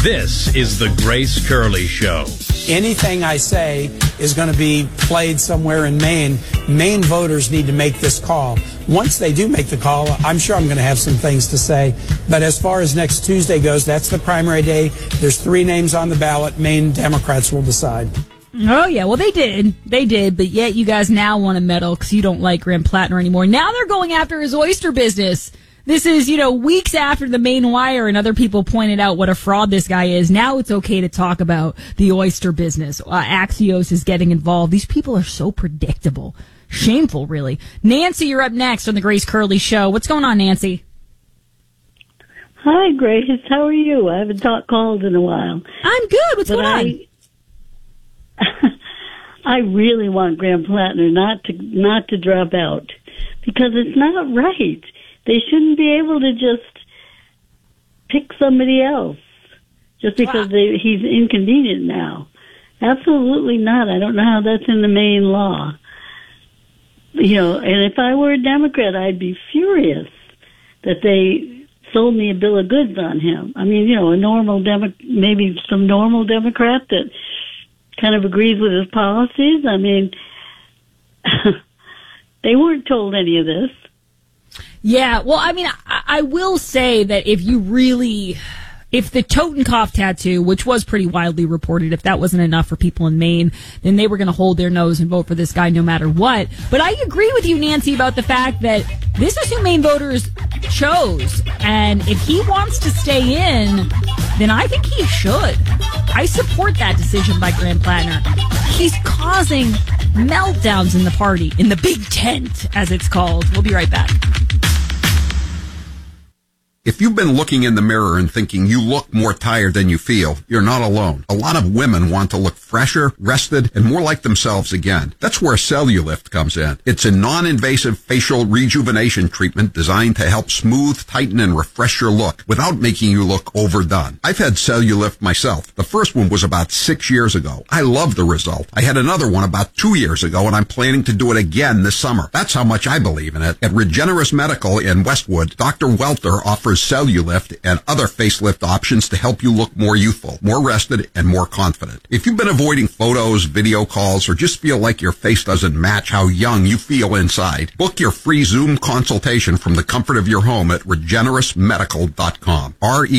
This is the Grace Curley Show. Anything I say is going to be played somewhere in Maine. Maine voters need to make this call. Once they do make the call, I'm sure I'm going to have some things to say. But as far as next Tuesday goes, that's the primary day. There's 3 names on the ballot. Maine Democrats will decide. Oh, yeah. Well, they did. They did. But yet you guys now want to meddle because you don't like Graham Plattner anymore. Now they're going after his oyster business. This is, weeks after the Maine Wire and other people pointed out what a fraud this guy is. Now it's okay to talk about the oyster business. Axios is getting involved. These people are so predictable. Shameful, really. Nancy, you're up next on the Grace Curley Show. What's going on, Nancy? Hi, Grace. How are you? I haven't called in a while. I'm good. What's going on? I really want Graham Plattner not to drop out because it's not right. They shouldn't be able to just pick somebody else just because he's inconvenient now. Absolutely not. I don't know how that's in the Maine law. And if I were a Democrat, I'd be furious that they sold me a bill of goods on him. I mean, a normal maybe some normal Democrat that kind of agrees with his policies. I mean, they weren't told any of this. Yeah, well, I mean, I will say that if the Totenkopf tattoo, which was pretty widely reported, if that wasn't enough for people in Maine, then they were going to hold their nose and vote for this guy no matter what. But I agree with you, Nancy, about the fact that this is who Maine voters chose. And if he wants to stay in, then I think he should. I support that decision by Graham Plattner. He's causing meltdowns in the party, in the big tent, as it's called. We'll be right back. If you've been looking in the mirror and thinking you look more tired than you feel, you're not alone. A lot of women want to look fresher, rested, and more like themselves again. That's where Cellulift comes in. It's a non-invasive facial rejuvenation treatment designed to help smooth, tighten, and refresh your look without making you look overdone. I've had Cellulift myself. The first one was about 6 years ago. I love the result. I had another one about 2 years ago, and I'm planning to do it again this summer. That's how much I believe in it. At Regenerous Medical in Westwood, Dr. Welter offers Cellulift and other facelift options to help you look more youthful, more rested, and more confident. If you've been avoiding photos, video calls, or just feel like your face doesn't match how young you feel inside, book your free Zoom consultation from the comfort of your home at regenerousmedical.com.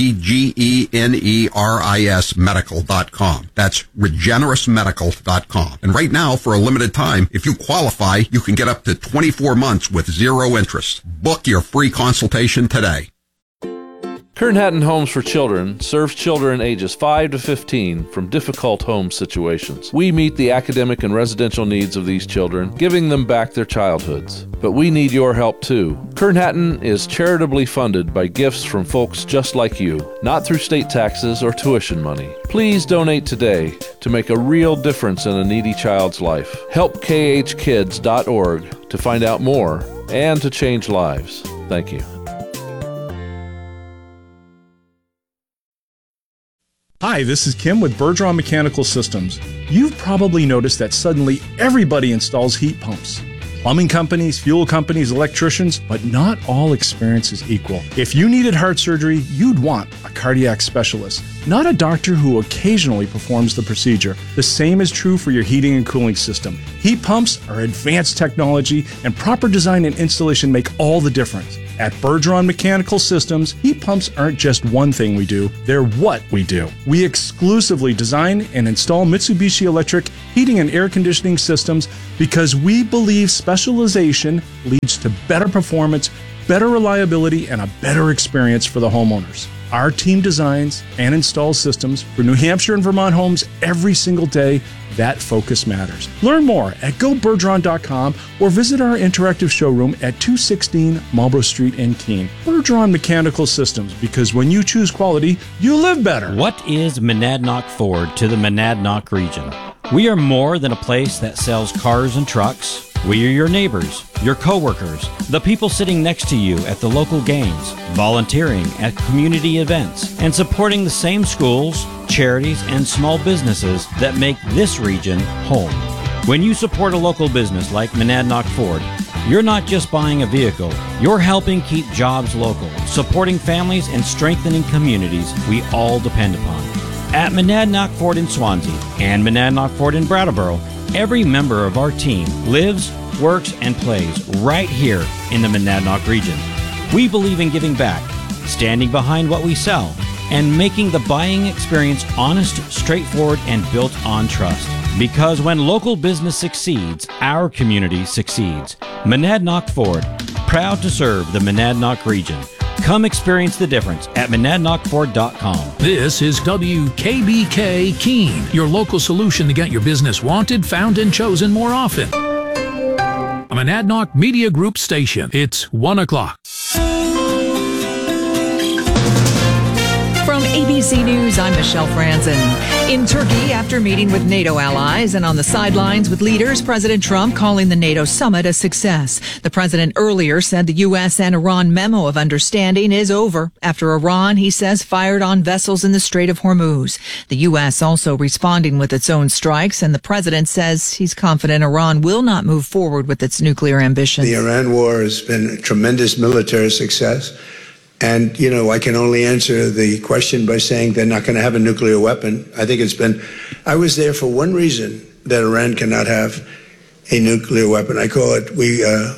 REGENERIS medical.com. That's regenerousmedical.com. And right now, for a limited time, if you qualify, you can get up to 24 months with 0 interest. Book your free consultation today. Kern Hatton Homes for Children serves children ages 5 to 15 from difficult home situations. We meet the academic and residential needs of these children, giving them back their childhoods. But we need your help too. Kern Hatton is charitably funded by gifts from folks just like you, not through state taxes or tuition money. Please donate today to make a real difference in a needy child's life. Help khkids.org to find out more and to change lives. Thank you. Hi, this is Kim with Bergeron Mechanical Systems. You've probably noticed that suddenly everybody installs heat pumps. Plumbing companies, fuel companies, electricians, but not all experience is equal. If you needed heart surgery, you'd want a cardiac specialist, not a doctor who occasionally performs the procedure. The same is true for your heating and cooling system. Heat pumps are advanced technology, and proper design and installation make all the difference. At Bergeron Mechanical Systems, heat pumps aren't just one thing we do, they're what we do. We exclusively design and install Mitsubishi Electric heating and air conditioning systems because we believe specialization leads to better performance, better reliability, and a better experience for the homeowners. Our team designs and installs systems for New Hampshire and Vermont homes every single day. That focus matters. Learn more at gobergeron.com or visit our interactive showroom at 216 Marlborough Street in Keene. Bergeron Mechanical Systems, because when you choose quality, you live better. What is Monadnock Ford to the Monadnock region? We are more than a place that sells cars and trucks. We are your neighbors, your coworkers, the people sitting next to you at the local games, volunteering at community events, and supporting the same schools, charities, and small businesses that make this region home. When you support a local business like Monadnock Ford, You're not just buying a vehicle, you're helping keep jobs local, supporting families and strengthening communities we all depend upon. At Monadnock Ford in Swansea and Monadnock Ford in Brattleboro, every member of our team lives, works, and plays right here in the Monadnock region. We believe in giving back, standing behind what we sell, and making the buying experience honest, straightforward, and built on trust. Because when local business succeeds, our community succeeds. Monadnock Ford, proud to serve the Monadnock region. Come experience the difference at monadnockford.com. This is WKBK Keene, your local solution to get your business wanted, found, and chosen more often. A Monadnock Media Group station. It's 1 o'clock. From ABC News, I'm Michelle Franzen. In Turkey, after meeting with NATO allies and on the sidelines with leaders, President Trump calling the NATO summit a success. The president earlier said the U.S. and Iran memo of understanding is over after Iran, he says, fired on vessels in the Strait of Hormuz. The U.S. also responding with its own strikes, and the president says he's confident Iran will not move forward with its nuclear ambitions. The Iran war has been a tremendous military success. And, I can only answer the question by saying they're not going to have a nuclear weapon. I was there for one reason, that Iran cannot have a nuclear weapon. I call it, we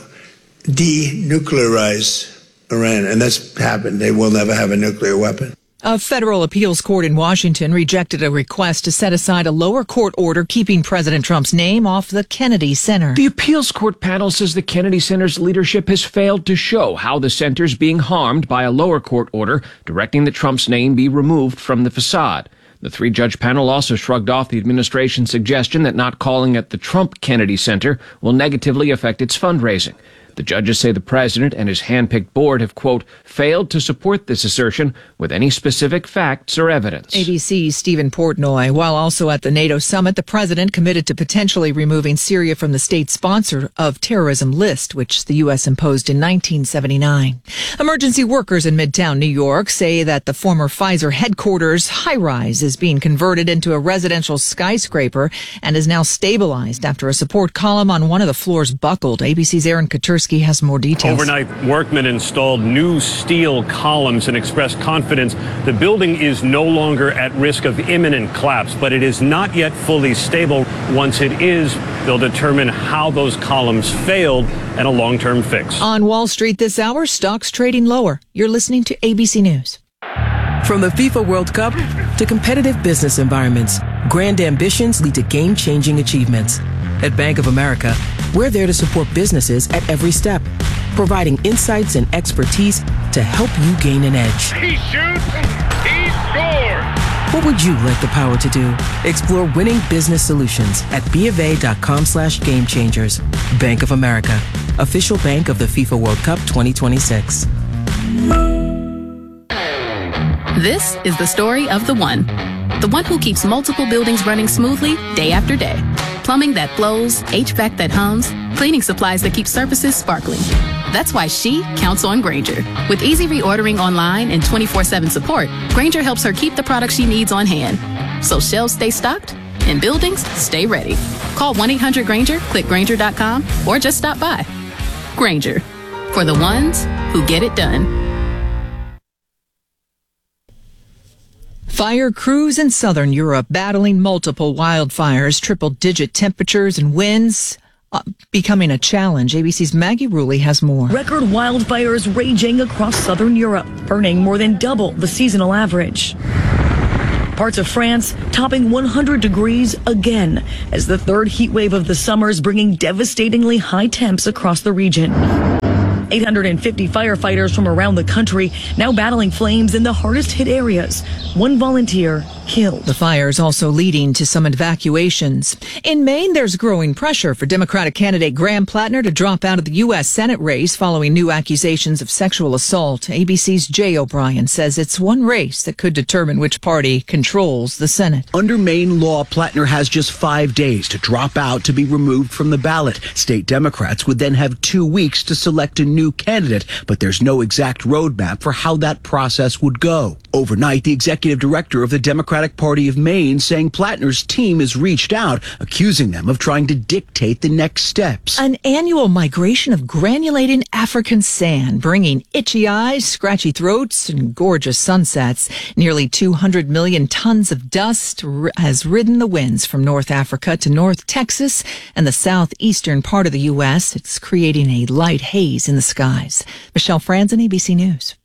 denuclearize Iran. And that's happened. They will never have a nuclear weapon. A federal appeals court in Washington rejected a request to set aside a lower court order keeping President Trump's name off the Kennedy Center. The appeals court panel says the Kennedy Center's leadership has failed to show how the center's being harmed by a lower court order directing that Trump's name be removed from the facade. The three-judge panel also shrugged off the administration's suggestion that not calling it the Trump Kennedy Center will negatively affect its fundraising. The judges say the president and his hand-picked board have, quote, failed to support this assertion with any specific facts or evidence. ABC's Stephen Portnoy. While also at the NATO summit, the president committed to potentially removing Syria from the state sponsor of terrorism list, which the U.S. imposed in 1979. Emergency workers in Midtown New York say that the former Pfizer headquarters high-rise is being converted into a residential skyscraper and is now stabilized after a support column on one of the floors buckled. ABC's Aaron Katursky has more details. Overnight, workmen installed new steel columns and expressed confidence the building is no longer at risk of imminent collapse, but it is not yet fully stable. Once it is, they'll determine how those columns failed and a long-term fix. On Wall Street this hour, stocks trading lower. You're listening to ABC News. From the FIFA World Cup to competitive business environments, grand ambitions lead to game-changing achievements. At Bank of America, we're there to support businesses at every step, providing insights and expertise to help you gain an edge. He shoots, he scores! What would you like the power to do? Explore winning business solutions at BofA.com/gamechangers. Bank of America, official bank of the FIFA World Cup 2026. This is the story of the one who keeps multiple buildings running smoothly day after day. Plumbing that flows, HVAC that hums, cleaning supplies that keep surfaces sparkling. That's why she counts on Grainger. With easy reordering online and 24/7 support, Grainger helps her keep the products she needs on hand. So shelves stay stocked and buildings stay ready. Call 1-800-GRAINGER, click Grainger.com, or just stop by. Grainger, for the ones who get it done. Fire crews in southern Europe battling multiple wildfires, triple-digit temperatures and winds becoming a challenge. ABC's Maggie Rulli has more. Record wildfires raging across southern Europe, burning more than double the seasonal average. Parts of France topping 100 degrees again, as the third heat wave of the summer is bringing devastatingly high temps across the region. 850 firefighters from around the country now battling flames in the hardest hit areas. One volunteer killed. The fires also leading to some evacuations. In Maine, there's growing pressure for Democratic candidate Graham Plattner to drop out of the U.S. Senate race following new accusations of sexual assault. ABC's Jay O'Brien says it's one race that could determine which party controls the Senate. Under Maine law, Plattner has just 5 days to drop out to be removed from the ballot. State Democrats would then have 2 weeks to select a new candidate, but there's no exact roadmap for how that process would go. Overnight, the executive director of the Democratic Democratic Party of Maine, saying Plattner's team has reached out, accusing them of trying to dictate the next steps. An annual migration of granulated African sand, bringing itchy eyes, scratchy throats, and gorgeous sunsets. Nearly 200 million tons of dust has ridden the winds from North Africa to North Texas and the southeastern part of the U.S. It's creating a light haze in the skies. Michelle Franzen, ABC News.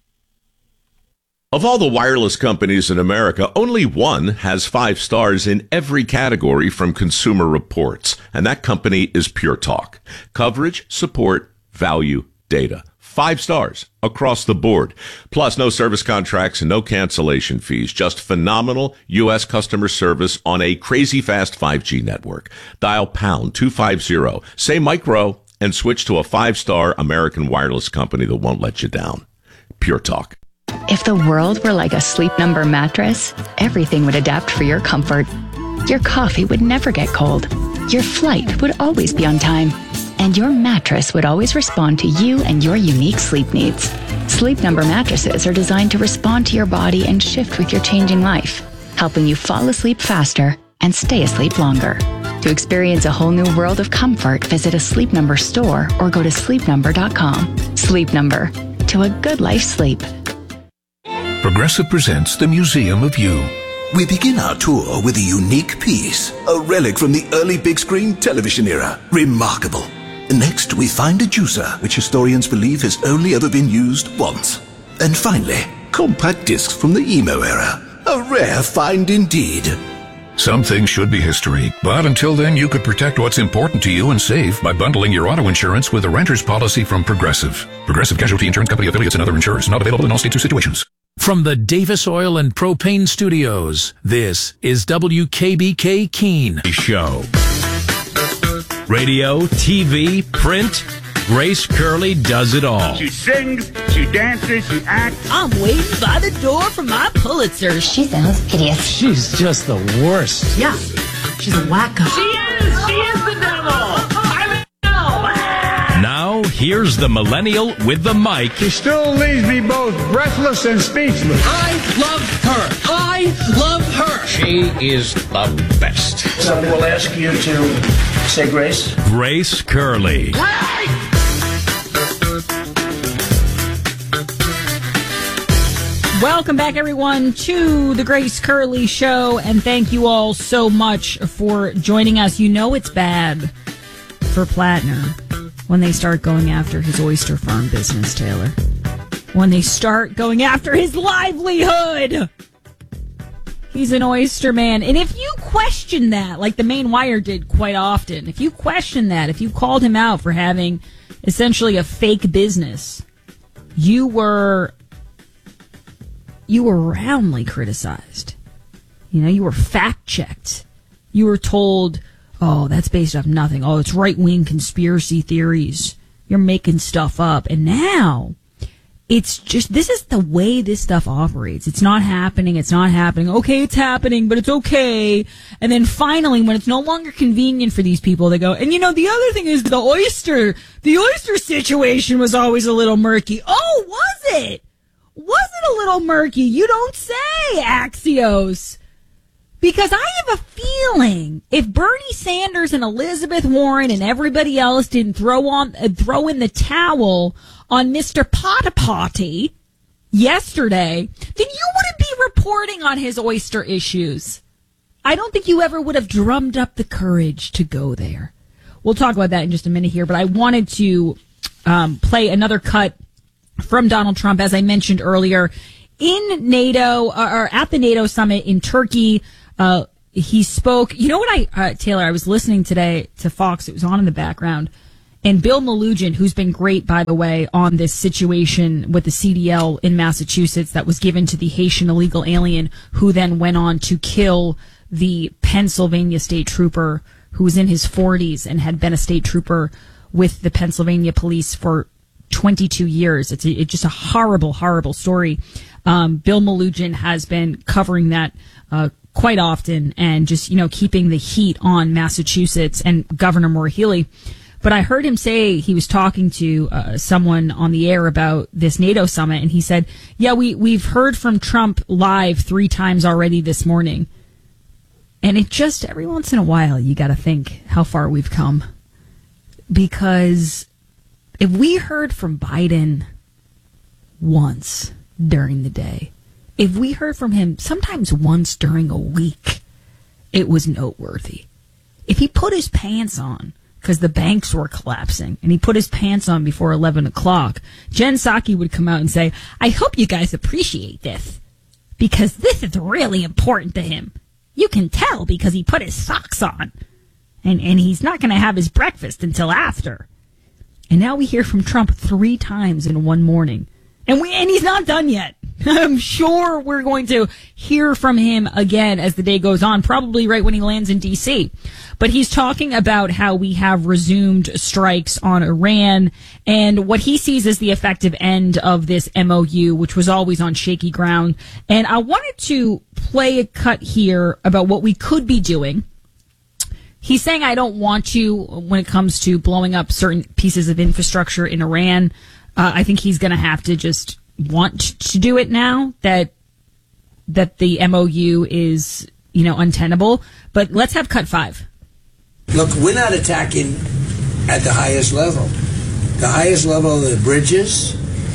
Of all the wireless companies in America, only one has 5 stars in every category from Consumer Reports, and that company is Pure Talk. Coverage, support, value, data. 5 stars across the board. Plus, no service contracts and no cancellation fees. Just phenomenal U.S. customer service on a crazy fast 5G network. Dial pound 250, say micro, and switch to a 5-star American wireless company that won't let you down. Pure Talk. If the world were like a Sleep Number mattress, everything would adapt for your comfort. Your coffee would never get cold. Your flight would always be on time. And your mattress would always respond to you and your unique sleep needs. Sleep Number mattresses are designed to respond to your body and shift with your changing life, helping you fall asleep faster and stay asleep longer. To experience a whole new world of comfort, visit a Sleep Number store or go to sleepnumber.com. Sleep Number. To a good life's sleep. Progressive presents the Museum of You. We begin our tour with a unique piece, a relic from the early big screen television era. Remarkable. Next, we find a juicer, which historians believe has only ever been used once. And finally, compact discs from the emo era. A rare find indeed. Some things should be history, but until then you could protect what's important to you and save by bundling your auto insurance with a renter's policy from Progressive. Progressive Casualty Insurance Company affiliates and other insurers. Not available in all states or situations. From the Davis Oil and Propane Studios, this is WKBK Keene Show. Radio, TV, print, Grace Curley does it all. She sings, she dances, she acts. I'm waiting by the door for my Pulitzer. She sounds hideous. She's just the worst. Yeah, she's a wacko. She is the devil. Now, here's the millennial with the mic. She still leaves me both breathless and speechless. I love her. I love her. She is the best. Somebody will ask you to say grace. Grace Curley. Welcome back, everyone, to the Grace Curley Show, and thank you all so much for joining us. You know it's bad for Plattner when they start going after his oyster farm business, Taylor. When they start going after his livelihood. He's an oyster man. And if you question that, like the Maine Wire did quite often, if you question that, if you called him out for having essentially a fake business, you were roundly criticized. You know, you were fact-checked. You were told, oh, that's based off nothing. Oh, it's right-wing conspiracy theories. You're making stuff up. And now, it's just, this is the way this stuff operates. It's not happening. It's not happening. Okay, it's happening, but it's okay. And then finally, when it's no longer convenient for these people, they go, and you know, the other thing is the oyster situation was always a little murky. Oh, was it? Was it a little murky? You don't say, Axios. Because I have a feeling if Bernie Sanders and Elizabeth Warren and everybody else didn't throw in the towel on Mr. Potapati yesterday, then you wouldn't be reporting on his oyster issues. I don't think you ever would have drummed up the courage to go there. We'll talk about that in just a minute here, but I wanted to play another cut from Donald Trump, as I mentioned earlier, in NATO, or at the NATO summit in Turkey. He spoke, you know what Taylor, I was listening today to Fox, it was on in the background, and Bill Melugin, who's been great, by the way, on this situation with the CDL in Massachusetts that was given to the Haitian illegal alien who then went on to kill the Pennsylvania state trooper who was in his 40s and had been a state trooper with the Pennsylvania police for 22 years. It's just a horrible, horrible story. Bill Melugin has been covering that quite often and just, you know, keeping the heat on Massachusetts and Governor Maura Healey. But I heard him say he was talking to someone on the air about this NATO summit, and he said, yeah, we've heard from Trump live 3 times already this morning. And it just, every once in a while, you got to think how far we've come. Because if we heard from Biden once during the day, if we heard from him sometimes once during a week, it was noteworthy. If he put his pants on because the banks were collapsing and he put his pants on before 11 o'clock, Jen Psaki would come out and say, I hope you guys appreciate this because this is really important to him. You can tell because he put his socks on and he's not going to have his breakfast until after. And now we hear from Trump 3 times in one morning. And he's not done yet. I'm sure we're going to hear from him again as the day goes on, probably right when he lands in D.C. But he's talking about how we have resumed strikes on Iran and what he sees as the effective end of this MOU, which was always on shaky ground. And I wanted to play a cut here about what we could be doing. He's saying, I don't want to, when it comes to blowing up certain pieces of infrastructure in Iran. I think he's going to have to just want to do it now that the MOU is, untenable. But let's have cut 5. Look, we're not attacking at the highest level. The highest level are the bridges,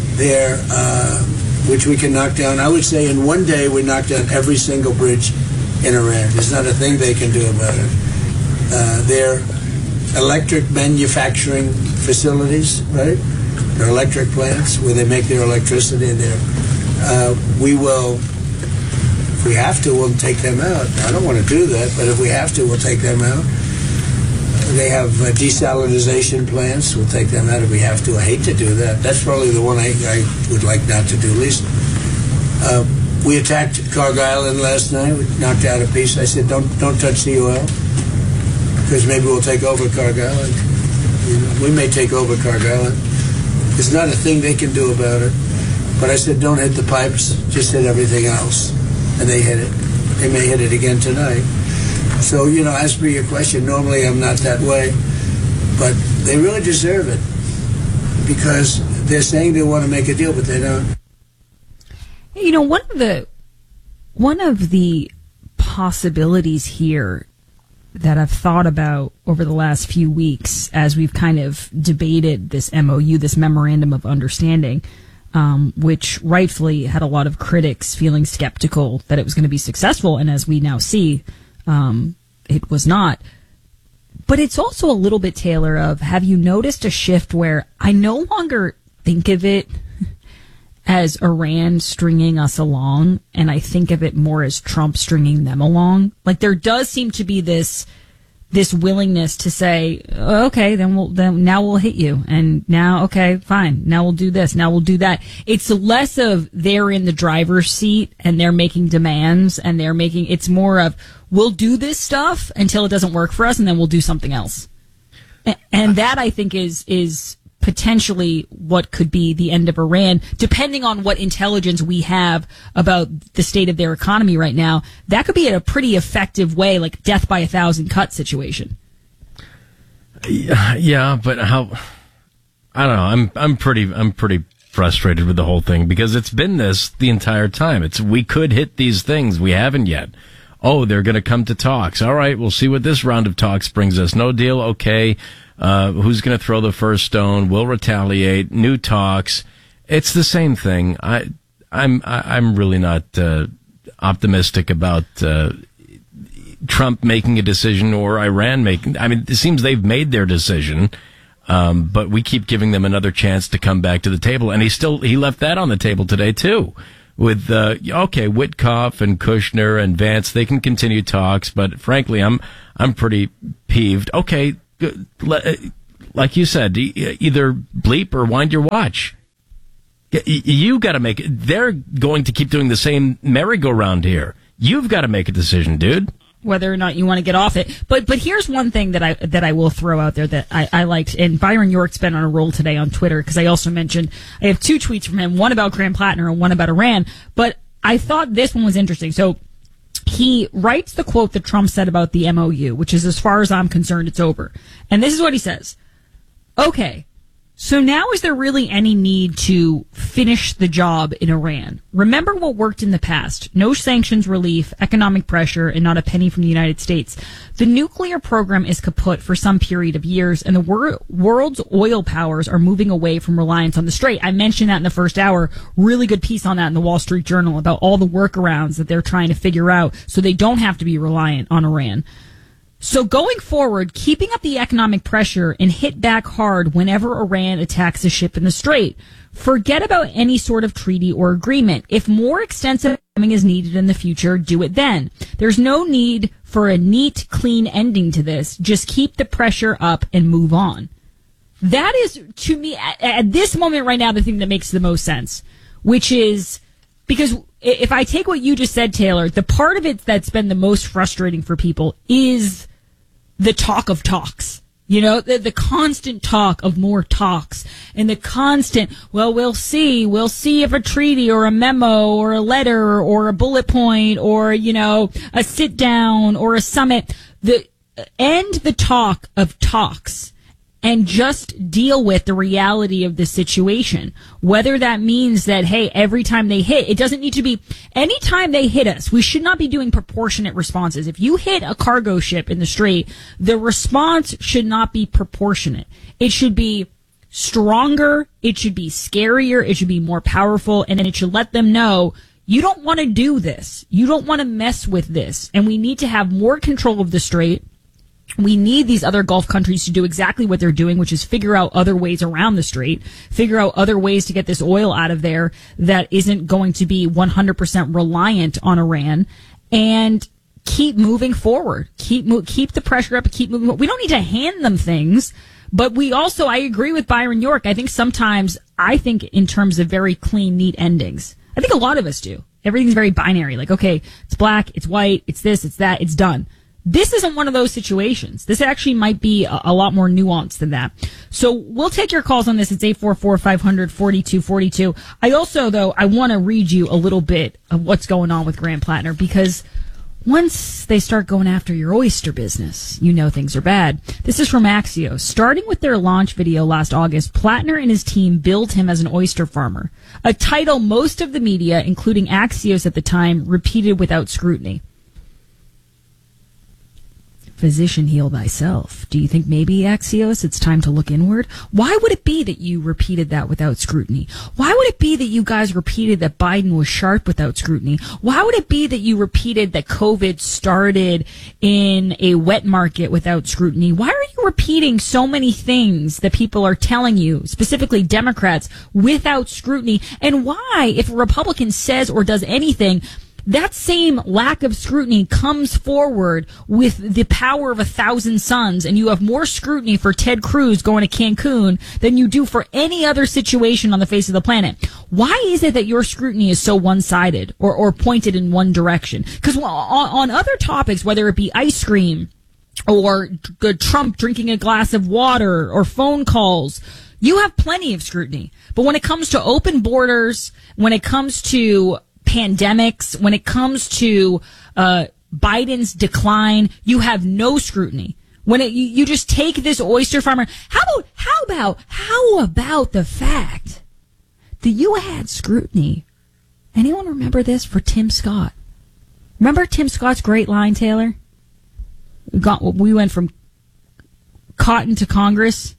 which we can knock down. I would say in one day we knock down every single bridge in Iran. There's not a thing they can do about it. Their electric manufacturing facilities, right? Their electric plants where they make their electricity in there. We will, if we have to, we'll take them out. I don't want to do that, but if we have to, we'll take them out. They have desalinization plants. We'll take them out if we have to. I hate to do that. That's probably the one I would like not to do least. We attacked Cargill Island last night. We knocked out a piece. I said, don't touch the oil because maybe we'll take over Cargill Island. We may take over Cargill Island. There's not a thing they can do about it. But I said, don't hit the pipes, just hit everything else. And they hit it. They may hit it again tonight. So, as for your question, normally I'm not that way. But they really deserve it. Because they're saying they want to make a deal, but they don't. One of the possibilities here that I've thought about over the last few weeks as we've kind of debated this MOU, this Memorandum of Understanding, which rightfully had a lot of critics feeling skeptical that it was going to be successful. And as we now see, it was not. But it's also a little bit, Taylor, of have you noticed a shift where I no longer think of it as Iran stringing us along, and I think of it more as Trump stringing them along. Like there does seem to be this willingness to say, okay, then now we'll hit you, and now okay, fine, now we'll do this, now we'll do that. It's less of they're in the driver's seat and they're making demands and it's more of we'll do this stuff until it doesn't work for us, and then we'll do something else. And that I think is potentially what could be the end of Iran, depending on what intelligence we have about the state of their economy right now. That could be a pretty effective way, like death by 1,000 cut situation. Yeah, but how? I don't know. I'm pretty frustrated with the whole thing because it's been this the entire time. We could hit these things, we haven't yet. Oh, they're going to come to talks. All right, we'll see what this round of talks brings us. No deal, okay. Who's going to throw the first stone? We'll retaliate. New talks. It's the same thing. I'm really not optimistic about Trump making a decision or Iran making. I mean, it seems they've made their decision, but we keep giving them another chance to come back to the table. And he left that on the table today too. With Witkoff and Kushner and Vance, they can continue talks, but frankly, I'm pretty peeved. Okay. Like you said, either bleep or wind your watch. You got to make it. They're going to keep doing the same merry-go-round here. You've got to make a decision, dude. Whether or not you want to get off it. But here's one thing that I will throw out there that I liked. And Byron York's been on a roll today on Twitter because I also mentioned I have 2 tweets from him, one about Graham Plattner and one about Iran. But I thought this one was interesting. So he writes the quote that Trump said about the MOU, which is, as far as I'm concerned, it's over. And this is what he says. Okay, so now is there really any need to finish the job in Iran? Remember what worked in the past. No sanctions relief, economic pressure, and not a penny from the United States. The nuclear program is kaput for some period of years, and the world's oil powers are moving away from reliance on the Strait. I mentioned that in the first hour. Really good piece on that in the Wall Street Journal about all the workarounds that they're trying to figure out so they don't have to be reliant on Iran. So going forward, keeping up the economic pressure and hit back hard whenever Iran attacks a ship in the Strait. Forget about any sort of treaty or agreement. If more extensive timing is needed in the future, do it then. There's no need for a neat, clean ending to this. Just keep the pressure up and move on. That is, to me, at this moment right now, the thing that makes the most sense, which is because if I take what you just said, Taylor, the part of it that's been the most frustrating for people is the talk of talks, the constant talk of more talks and the constant, well, we'll see if a treaty or a memo or a letter or a bullet point or, a sit down or a summit, end the talk of talks and just deal with the reality of the situation. Whether that means that, hey, every time they hit, it doesn't need to be, anytime they hit us, we should not be doing proportionate responses. If you hit a cargo ship in the Strait, the response should not be proportionate. It should be stronger, it should be scarier, it should be more powerful, and it should let them know, you don't want to do this. You don't want to mess with this. And we need to have more control of the Strait. We need these other Gulf countries to do exactly what they're doing, which is figure out other ways around the Strait, figure out other ways to get this oil out of there that isn't going to be 100% reliant on Iran, and keep moving forward. Keep the pressure up, keep moving. We don't need to hand them things, but we also, I agree with Byron York. I think sometimes, in terms of very clean, neat endings. I think a lot of us do. Everything's very binary. Like, okay, it's black, it's white, it's this, it's that, it's done. This isn't one of those situations. This actually might be a lot more nuanced than that. So we'll take your calls on this. It's 844-500-4242. I also, though, I want to read you a little bit of what's going on with Grant Plattner, because once they start going after your oyster business, things are bad. This is from Axios. Starting with their launch video last August, Plattner and his team billed him as an oyster farmer, a title most of the media, including Axios at the time, repeated without scrutiny. Physician, heal thyself. Do you think maybe, Axios, it's time to look inward? Why would it be that you repeated that without scrutiny? Why would it be that you guys repeated that Biden was sharp without scrutiny? Why would it be that you repeated that COVID started in a wet market without scrutiny? Why are you repeating so many things that people are telling you, specifically Democrats, without scrutiny? And why, if a Republican says or does anything, that same lack of scrutiny comes forward with the power of 1,000 suns, and you have more scrutiny for Ted Cruz going to Cancun than you do for any other situation on the face of the planet? Why is it that your scrutiny is so one-sided or pointed in one direction? Because on other topics, whether it be ice cream or Trump drinking a glass of water or phone calls, you have plenty of scrutiny. But when it comes to open borders, when it comes to pandemics, when it comes to Biden's decline, you have no scrutiny. When you just take this oyster farmer, how about the fact that you had scrutiny? Anyone remember this for Tim Scott? Remember Tim Scott's great line, Taylor? We went from cotton to Congress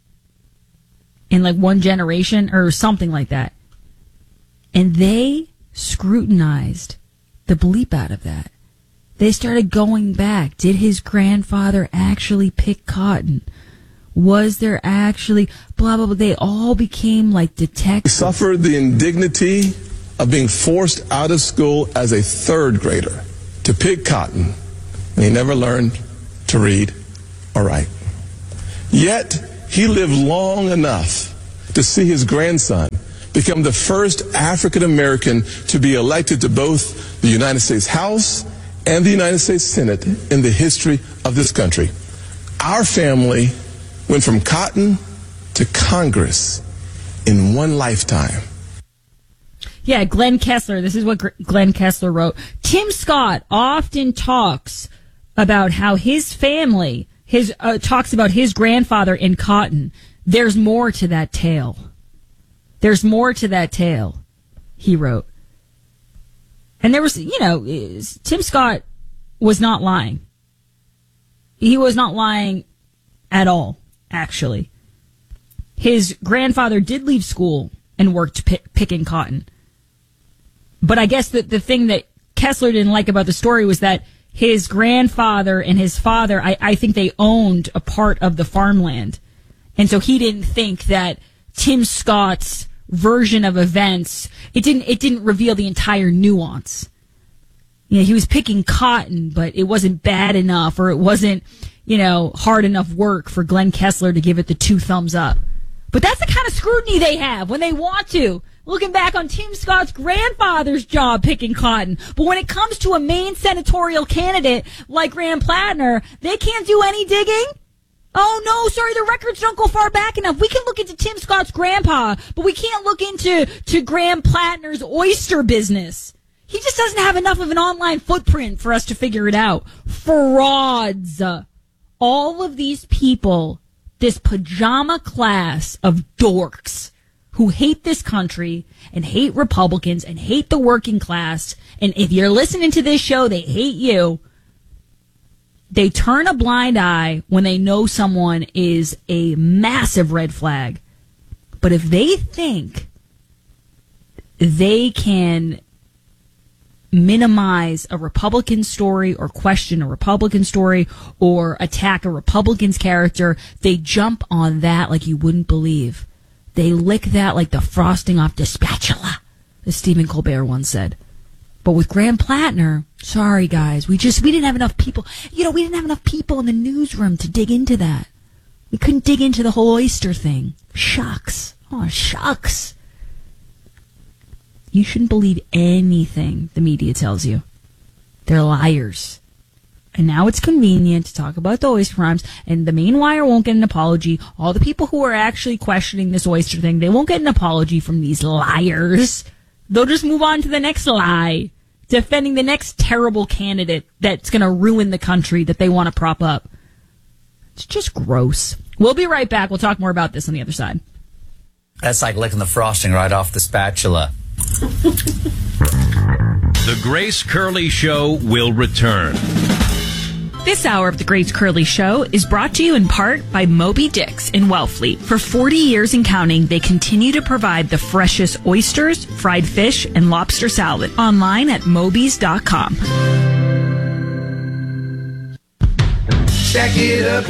in like one generation or something like that, and they scrutinized the bleep out of that. They started going back. Did his grandfather actually pick cotton? Was there actually blah, blah, blah? They all became like detectives. He suffered the indignity of being forced out of school as a third grader to pick cotton, and he never learned to read or write. Yet, he lived long enough to see his grandson become the first African American to be elected to both the United States House and the United States Senate in the history of this country. Our family went from cotton to Congress in one lifetime. Yeah, Glenn Kessler. This is what Glenn Kessler wrote. Tim Scott often talks about how his family talks about his grandfather in cotton. There's more to that tale. There's more to that tale, he wrote. And there was, Tim Scott was not lying. He was not lying at all, actually. His grandfather did leave school and worked picking cotton. But I guess that the thing that Kessler didn't like about the story was that his grandfather and his father, I think they owned a part of the farmland. And so he didn't think that Tim Scott's version of events, it didn't reveal the entire nuance. He was picking cotton, but it wasn't bad enough, or it wasn't, hard enough work for Glenn Kessler to give it the 2 thumbs up. But that's the kind of scrutiny they have when they want to. Looking back on Tim Scott's grandfather's job picking cotton. But when it comes to a Maine senatorial candidate like Graham Plattner, they can't do any digging? Oh, no, sorry, the records don't go far back enough. We can look into Tim Scott's grandpa, but we can't look into Graham Plattner's oyster business. He just doesn't have enough of an online footprint for us to figure it out. Frauds. All of these people, this pajama class of dorks who hate this country and hate Republicans and hate the working class, and if you're listening to this show, they hate you. They turn a blind eye when they know someone is a massive red flag. But if they think they can minimize a Republican story or question a Republican story or attack a Republican's character, they jump on that like you wouldn't believe. They lick that like the frosting off the spatula, as Stephen Colbert once said. But with Graham Plattner, sorry guys, we didn't have enough people. We didn't have enough people in the newsroom to dig into that. We couldn't dig into the whole oyster thing. Shucks. Oh, shucks. You shouldn't believe anything the media tells you. They're liars. And now it's convenient to talk about the oyster crimes, and the Maine Wire won't get an apology. All the people who are actually questioning this oyster thing, they won't get an apology from these liars. They'll just move on to the next lie, defending the next terrible candidate that's going to ruin the country that they want to prop up. It's just gross. We'll be right back. We'll talk more about this on the other side. That's like licking the frosting right off the spatula. The Grace Curley Show will return. This hour of the Grace Curley Show is brought to you in part by Moby Dick's in Wellfleet. For 40 years and counting, they continue to provide the freshest oysters, fried fish, and lobster salad. Online at mobys.com. Stack it up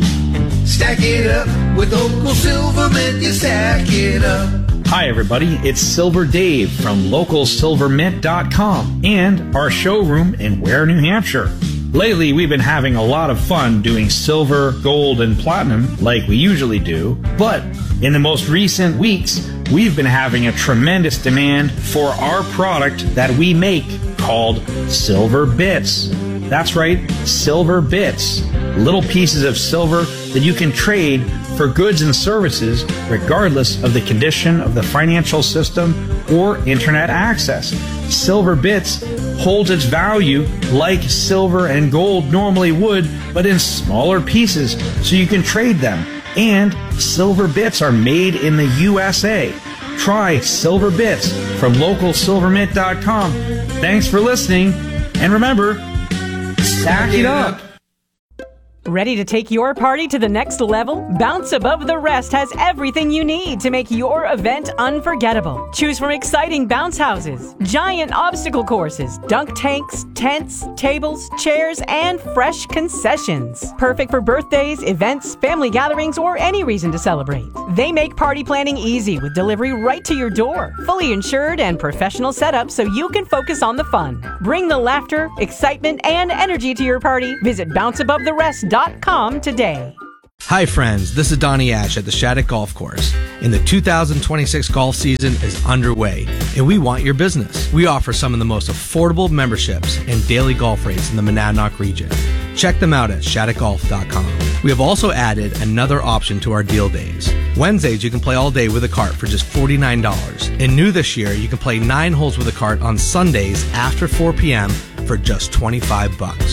with Local Silvermint, you stack it up. Hi everybody, it's Silver Dave from LocalSilverMint.com and our showroom in Ware, New Hampshire. Lately, we've been having a lot of fun doing silver, gold, and platinum like we usually do, but in the most recent weeks, we've been having a tremendous demand for our product that we make called Silver Bits. That's right, Silver Bits. Little pieces of silver that you can trade for goods and services regardless of the condition of the financial system or internet access. Silver Bits holds its value like silver and gold normally would, but in smaller pieces so you can trade them. And Silver Bits are made in the USA. Try Silver Bits from LocalSilverMint.com. Thanks for listening, and remember, stack it up. Ready to take your party to the next level? Bounce Above the Rest has everything you need to make your event unforgettable. Choose from exciting bounce houses, giant obstacle courses, dunk tanks, tents, tables, chairs, and fresh concessions. Perfect for birthdays, events, family gatherings, or any reason to celebrate. They make party planning easy with delivery right to your door. Fully insured and professional setup so you can focus on the fun. Bring the laughter, excitement, and energy to your party. Visit bounceabovetherest.com today. Hi friends, this is Donnie Ash at the Shattuck Golf Course. And the 2026 golf season is underway, and we want your business. We offer some of the most affordable memberships and daily golf rates in the Monadnock region. Check them out at shattuckgolf.com. We have also added another option to our deal days. Wednesdays, you can play all day with a cart for just $49. And new this year, you can play 9 holes with a cart on Sundays after 4 p.m. for just $25.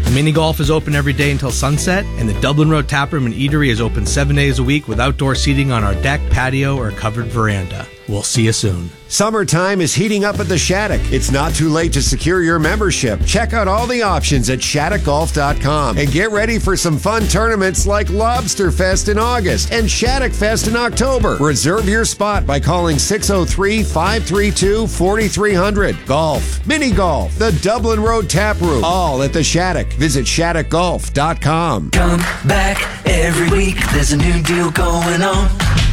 Mini Golf is open every day until sunset, and the Dublin Road Taproom and Eatery is open 7 days a week with outdoor seating on our deck, patio, or covered veranda. We'll see you soon. Summertime is heating up at the Shattuck. It's not too late to secure your membership. Check out all the options at shattuckgolf.com and get ready for some fun tournaments like Lobster Fest in August and Shattuck Fest in October. Reserve your spot by calling 603-532-4300. Golf, mini golf, the Dublin Road Tap Room, all at the Shattuck. Visit shattuckgolf.com. Come back every week. There's a new deal going on.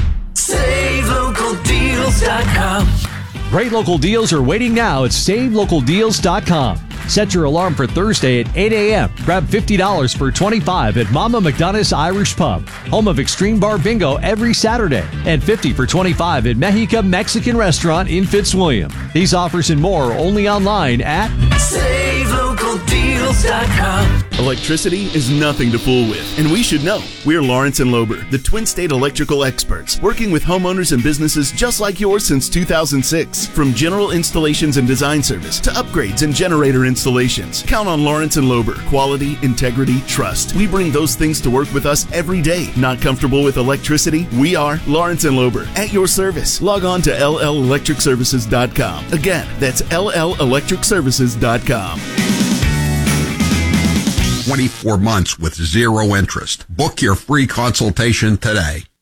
SaveLocalDeals.com. Great local deals are waiting now at SaveLocalDeals.com. Set your alarm for Thursday at 8 a.m. Grab $50 for $25 at Mama McDonough's Irish Pub, home of Extreme Bar Bingo every Saturday, and $50 for $25 at Mexica Mexican Restaurant in Fitzwilliam. These offers and more only online at SaveLocalDeals.com. Electricity is nothing to fool with, and we should know. We're Lawrence & Lober, the Twin State electrical experts, working with homeowners and businesses just like yours since 2006. From general installations and design service to upgrades and generator installations, count on Lawrence & Lober. Quality, integrity, trust. We bring those things to work with us every day. Not comfortable with electricity? We are Lawrence & Lober, at your service. Log on to LLElectricServices.com. Again, that's LLElectricServices.com. 24 months with zero interest. Book your free consultation today.